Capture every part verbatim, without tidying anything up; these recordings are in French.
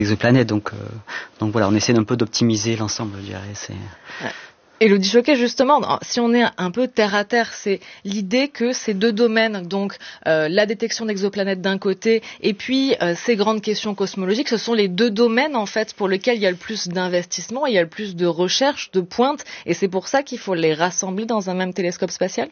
exoplanètes. Donc, euh, donc voilà, on essaie d'un peu d'optimiser l'ensemble, je dirais. C'est... Ouais. Élodie Choquet, justement, si on est un peu terre à terre, c'est l'idée que ces deux domaines, donc euh, la détection d'exoplanètes d'un côté et puis euh, ces grandes questions cosmologiques, ce sont les deux domaines en fait pour lesquels il y a le plus d'investissement, il y a le plus de recherche, de pointe, et c'est pour ça qu'il faut les rassembler dans un même télescope spatial.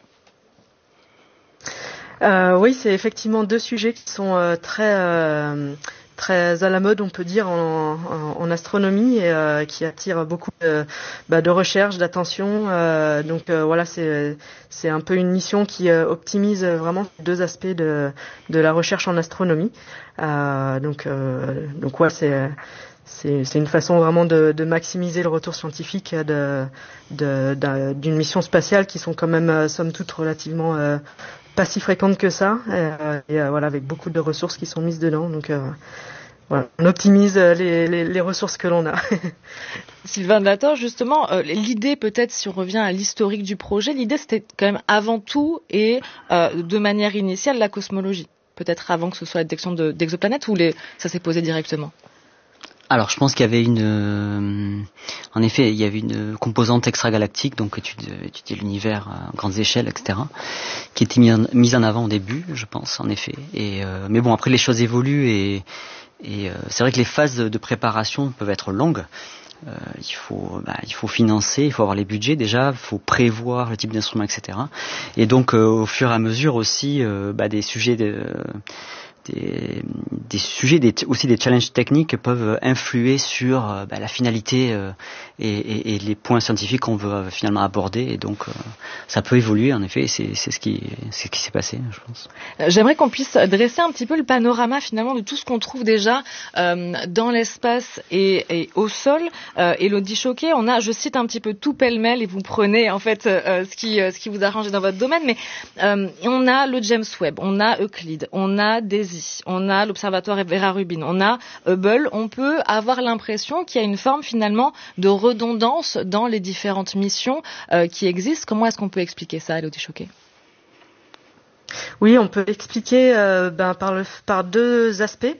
Euh, oui, c'est effectivement deux sujets qui sont euh, très euh, très à la mode, on peut dire, en, en, en astronomie et euh, qui attirent beaucoup de, bah, de recherche, d'attention. Euh, donc euh, voilà, c'est c'est un peu une mission qui euh, optimise vraiment deux aspects de de la recherche en astronomie. Euh, donc euh, donc ouais, c'est C'est, c'est une façon vraiment de, de maximiser le retour scientifique de, de, de, d'une mission spatiale qui sont quand même, somme toute, relativement euh, pas si fréquentes que ça, euh, et euh, voilà, avec beaucoup de ressources qui sont mises dedans. Donc euh, voilà, on optimise les, les, les ressources que l'on a. Sylvain Delator, justement, euh, l'idée peut-être, si on revient à l'historique du projet, l'idée c'était quand même avant tout et euh, de manière initiale la cosmologie. Peut-être avant que ce soit la détection de, d'exoplanètes, ou les, ça s'est posé directement? Alors, je pense qu'il y avait une, euh, en effet, il y avait une composante extragalactique, donc étudier, étudier l'univers à grandes échelles, et cetera, qui était mise en, mise en avant au début, je pense, en effet. Et euh, mais bon, après les choses évoluent et, et euh, c'est vrai que les phases de préparation peuvent être longues. Euh, il faut, bah, il faut financer, il faut avoir les budgets déjà, il faut prévoir le type d'instrument, et cetera. Et donc, euh, au fur et à mesure aussi, euh, bah, des sujets de Des, des sujets, des, aussi des challenges techniques peuvent influer sur euh, bah, la finalité euh, et, et, et les points scientifiques qu'on veut euh, finalement aborder. Et donc, euh, ça peut évoluer, en effet, et c'est, c'est, ce qui, c'est ce qui s'est passé, je pense. J'aimerais qu'on puisse dresser un petit peu le panorama, finalement, de tout ce qu'on trouve déjà euh, dans l'espace et, et au sol. Euh, Élodie Choquet, on a, je cite un petit peu tout pêle-mêle, et vous prenez, en fait, euh, ce, qui, euh, ce qui vous arrange dans votre domaine, mais euh, on a le James Webb, on a Euclide, on a des on a l'observatoire Vera Rubin, on a Hubble. On peut avoir l'impression qu'il y a une forme finalement de redondance dans les différentes missions euh, qui existent. Comment est-ce qu'on peut expliquer ça, Élodie Choquet ? Oui, on peut expliquer euh, ben, par, le, par deux aspects.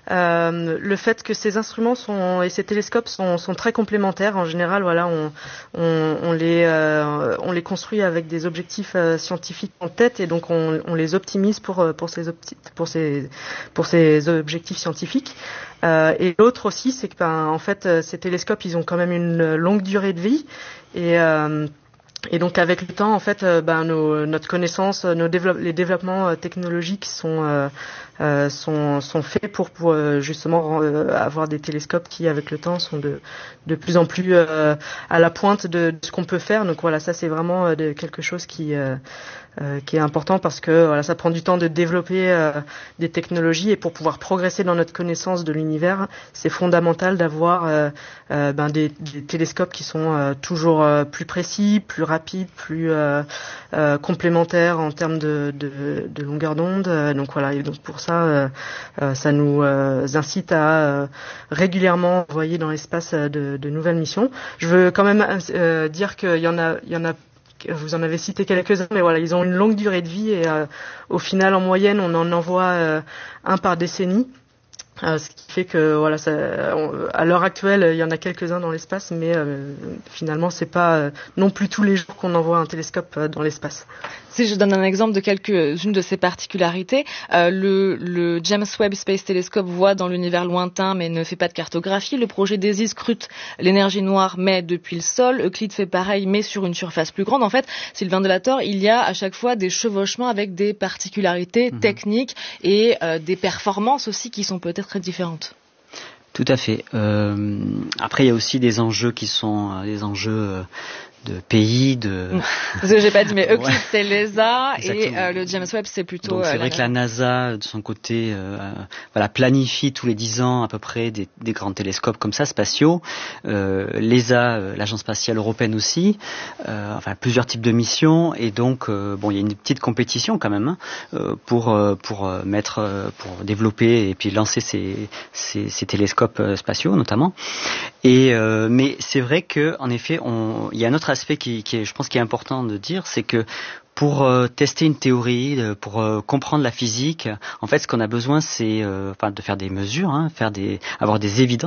Euh, le fait que ces instruments sont, et ces télescopes sont, sont très complémentaires. En général, voilà, on, on, on, les, euh, on les construit avec des objectifs euh, scientifiques en tête, et donc on, on les optimise pour, pour, ces, opti- pour, ces, pour ces objectifs scientifiques. Euh, et l'autre aussi, c'est que ben, en fait, ces télescopes, ils ont quand même une longue durée de vie, et euh, Et donc avec le temps, en fait, euh, ben nos, notre connaissance, nos développe, les développements euh, technologiques sont euh, euh, sont sont faits pour pour euh, justement euh, avoir des télescopes qui, avec le temps, sont de de plus en plus euh, à la pointe de, de ce qu'on peut faire. Donc voilà, ça c'est vraiment euh, de, quelque chose qui euh, euh, qui est important, parce que voilà, ça prend du temps de développer euh, des technologies, et pour pouvoir progresser dans notre connaissance de l'univers, c'est fondamental d'avoir euh, euh, ben des, des télescopes qui sont euh, toujours euh, plus précis, plus rapides, plus euh, euh, complémentaires en termes de, de, de longueur d'onde. Euh, donc voilà, et donc pour ça, euh, euh, ça nous euh, incite à euh, régulièrement envoyer dans l'espace de, de nouvelles missions. Je veux quand même euh, dire qu'il y en a, il y en a. Vous en avez cité quelques-uns, mais voilà, ils ont une longue durée de vie, et euh, au final, en moyenne, on en envoie euh, un par décennie. Euh, ce qui fait que voilà, ça, on, à l'heure actuelle, il y en a quelques-uns dans l'espace, mais euh, finalement, c'est pas euh, non plus tous les jours qu'on envoie un télescope euh, dans l'espace. Si je donne un exemple de quelques-unes de ces particularités, euh, le, le James Webb Space Telescope voit dans l'univers lointain, mais ne fait pas de cartographie. Le projet DESI scrute l'énergie noire, mais depuis le sol. Euclide fait pareil, mais sur une surface plus grande. En fait, Sylvain Delator, il y a à chaque fois des chevauchements avec des particularités mmh. techniques et euh, des performances aussi qui sont peut-être très différentes. Tout à fait. Euh, après, il y a aussi des enjeux qui sont euh, des enjeux euh, de pays, de... Parce que j'ai pas dit, mais Euclid, ouais. c'est l'E S A, et euh, le James Webb, c'est plutôt... Donc c'est euh, vrai la que la NASA, de son côté, euh, voilà, planifie tous les dix ans à peu près des, des grands télescopes comme ça, spatiaux. Euh, L'E S A, euh, l'Agence spatiale européenne aussi, euh, enfin plusieurs types de missions, et donc euh, bon, il y a une petite compétition quand même, hein, euh, pour euh, pour mettre, euh, pour développer et puis lancer ces ces, ces télescopes spatiaux notamment. Et euh, mais c'est vrai que en effet, on, il y a un autre aspect aspect qui, qui est, je pense, qui est important de dire, c'est que pour euh, tester une théorie, euh, pour euh, comprendre la physique, en fait, ce qu'on a besoin, c'est euh, enfin, de faire des mesures, hein, faire des, avoir des évidences.